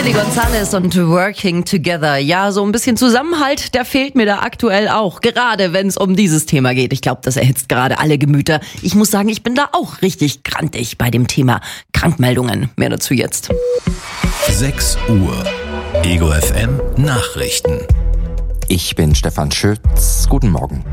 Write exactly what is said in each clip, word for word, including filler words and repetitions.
Chili González und Working Together. Ja, so ein bisschen Zusammenhalt, der fehlt mir da aktuell auch. Gerade wenn es um dieses Thema geht. Ich glaube, das erhitzt gerade alle Gemüter. Ich muss sagen, ich bin da auch richtig grantig bei dem Thema Krankmeldungen. Mehr dazu jetzt. sechs Uhr. Ego F M Nachrichten. Ich bin Stefan Schütz. Guten Morgen.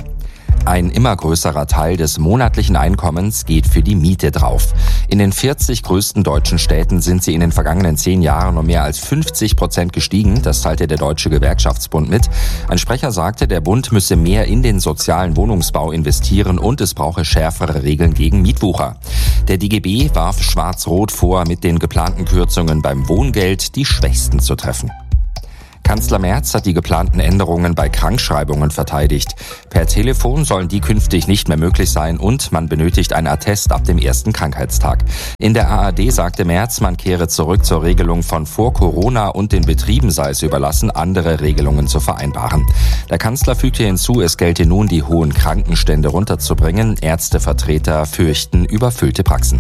Ein immer größerer Teil des monatlichen Einkommens geht für die Miete drauf. In den vierzig größten deutschen Städten sind sie in den vergangenen zehn Jahren um mehr als fünfzig Prozent gestiegen. Das teilte der Deutsche Gewerkschaftsbund mit. Ein Sprecher sagte, der Bund müsse mehr in den sozialen Wohnungsbau investieren und es brauche schärfere Regeln gegen Mietwucher. Der D G B warf Schwarz-Rot vor, mit den geplanten Kürzungen beim Wohngeld die Schwächsten zu treffen. Kanzler Merz hat die geplanten Änderungen bei Krankschreibungen verteidigt. Per Telefon sollen die künftig nicht mehr möglich sein und man benötigt einen Attest ab dem ersten Krankheitstag. In der A R D sagte Merz, man kehre zurück zur Regelung von vor Corona und den Betrieben sei es überlassen, andere Regelungen zu vereinbaren. Der Kanzler fügte hinzu, es gelte nun, die hohen Krankenstände runterzubringen. Ärztevertreter fürchten überfüllte Praxen.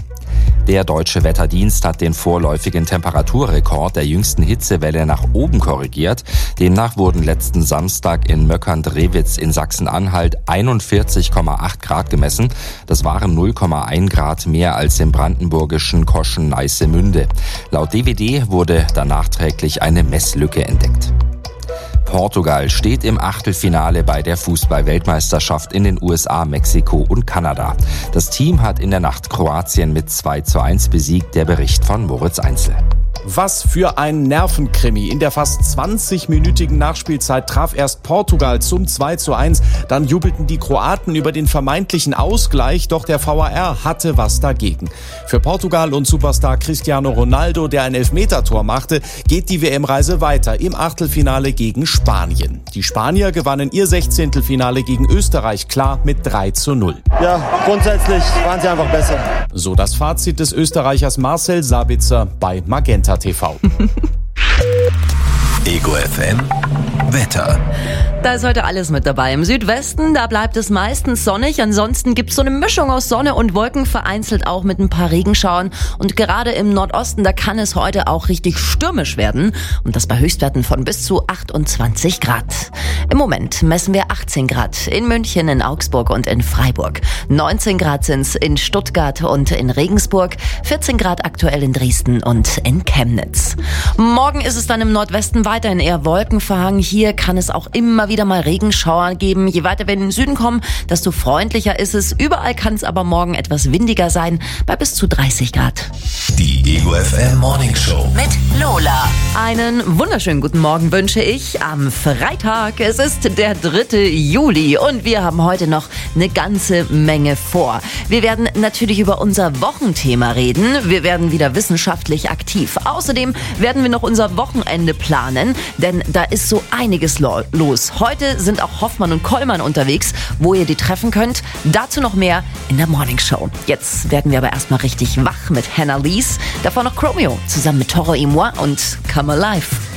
Der Deutsche Wetterdienst hat den vorläufigen Temperaturrekord der jüngsten Hitzewelle nach oben korrigiert. Demnach wurden letzten Samstag in Möckern-Drewitz in Sachsen-Anhalt einundvierzig Komma acht Grad gemessen. Das waren null Komma eins Grad mehr als im brandenburgischen Koschen-Neissemünde. Laut D W D wurde da nachträglich eine Messlücke entdeckt. Portugal steht im Achtelfinale bei der Fußball-Weltmeisterschaft in den U S A, Mexiko und Kanada. Das Team hat in der Nacht Kroatien mit zwei zu eins besiegt, der Bericht von Moritz Einzel. Was für ein Nervenkrimi. In der fast zwanzigminütigen Nachspielzeit traf erst Portugal zum zwei zu eins. Dann jubelten die Kroaten über den vermeintlichen Ausgleich, doch der V A R hatte was dagegen. Für Portugal und Superstar Cristiano Ronaldo, der ein Elfmetertor machte, geht die W M-Reise weiter im Achtelfinale gegen Spanien. Die Spanier gewannen ihr Sechzehntelfinale gegen Österreich klar mit drei zu null. Ja, grundsätzlich waren sie einfach besser. So das Fazit des Österreichers Marcel Sabitzer bei Magenta T V. Ego F M Wetter. Da ist heute alles mit dabei. Im Südwesten, da bleibt es meistens sonnig. Ansonsten gibt es so eine Mischung aus Sonne und Wolken, vereinzelt auch mit ein paar Regenschauern. Und gerade im Nordosten, da kann es heute auch richtig stürmisch werden. Und das bei Höchstwerten von bis zu achtundzwanzig Grad. Im Moment messen wir achtzehn Grad in München, in Augsburg und in Freiburg. neunzehn Grad sind's in Stuttgart und in Regensburg. vierzehn Grad aktuell in Dresden und in Chemnitz. Morgen ist es dann im Nordwesten weiterhin eher wolkenverhangen. Hier kann es auch immer wieder mal Regenschauer geben. Je weiter wir in den Süden kommen, desto freundlicher ist es. Überall kann es aber morgen etwas windiger sein, bei bis zu dreißig Grad. Die Ego F M Morning Show mit Lola. Einen wunderschönen guten Morgen wünsche ich am Freitag. Es ist der dritte Juli und wir haben heute noch eine ganze Menge vor. Wir werden natürlich über unser Wochenthema reden. Wir werden wieder wissenschaftlich aktiv. Außerdem werden wir noch unser Wochenende planen, denn da ist so einiges lo- los. Heute sind auch Hoffmann und Kollmann unterwegs, wo ihr die treffen könnt. Dazu noch mehr in der Morning Show. Jetzt werden wir aber erstmal richtig wach mit Hannah Lees. Davor noch Chromeo zusammen mit Toro y Moi und Come Alive.